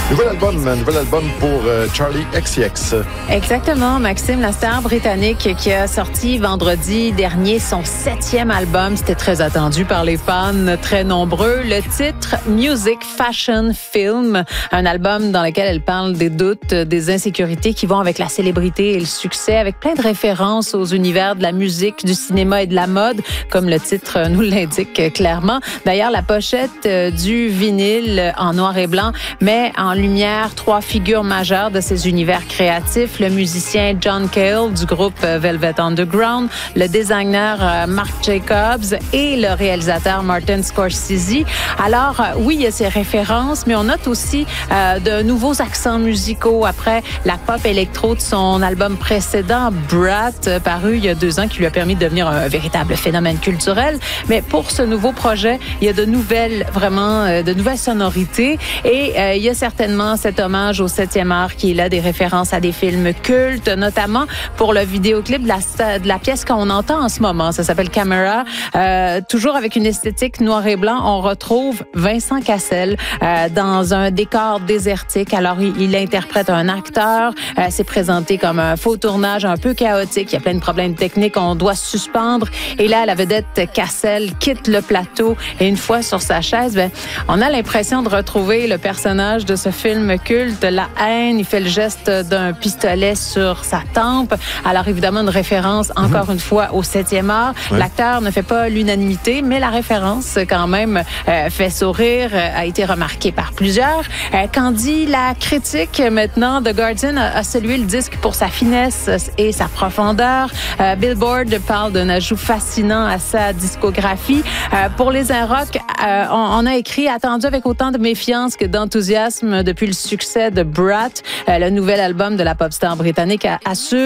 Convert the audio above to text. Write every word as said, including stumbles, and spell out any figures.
Nouvel album, un nouvel album pour euh, Charli X C X. Exactement, Maxime, la star britannique qui a sorti vendredi dernier son septième album. C'était très attendu par les fans, très nombreux. Le titre Music, Fashion, Film, un album dans lequel elle parle des doutes, des insécurités qui vont avec la célébrité et le succès, avec plein de références aux univers de la musique, du cinéma et de la mode, comme le titre nous l'indique clairement. D'ailleurs, la pochette du vinyle en noir et blanc met en lumière trois figures majeures de ces univers créatifs. Le musicien John Cale du groupe Velvet Underground, le designer Marc Jacobs et le réalisateur Martin Scorsese. Alors, oui, il y a ces références, mais on note aussi euh, de nouveaux accents musicaux après la pop électro de son album précédent, Brat, paru il y a deux ans, qui lui a permis de devenir un véritable phénomène culturel. Mais pour ce nouveau projet, il y a de nouvelles, vraiment, euh, de nouvelles sonorités et euh, il y a certainement cet hommage au septième art qui est là, des références à des films cultes, notamment pour le vidéoclip de la, de la pièce qu'on entend en ce moment. Ça s'appelle Camera. Euh, toujours avec une esthétique noir et blanc, on retrouve Vincent Cassel euh, dans un décor désertique. Alors, il, il interprète un acteur. Euh, c'est présenté comme un faux tournage un peu chaotique. Il y a plein de problèmes techniques. On doit suspendre. Et là, la vedette Cassel quitte le plateau et une fois sur sa chaise, ben, on a l'impression de retrouver le personnage de ce film culte, La haine. Il fait le geste d'un pistolet sur sa tempe. Alors, évidemment, une référence, encore mmh. une fois, au septième art. Ouais. L'acteur ne fait pas l'unanimité, mais la référence, quand même, euh, fait sourire, euh, a été remarquée par plusieurs. Euh, Qu'en dit la critique, maintenant, The Guardian a, a salué le disque pour sa finesse et sa profondeur. Euh, Billboard parle d'un ajout fascinant à sa discographie. Euh, pour les Inrock, euh, on, on a écrit, attendu avec autant de méfiance que d'enthousiasme depuis le succès de Brat, euh, le nouvel album de la pop star britannique, assure